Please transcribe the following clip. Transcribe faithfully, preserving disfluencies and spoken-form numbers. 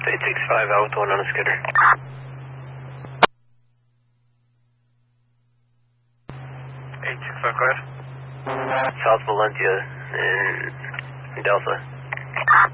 eight six five out with one on the scooter. eight six five five. South Valencia in Delta.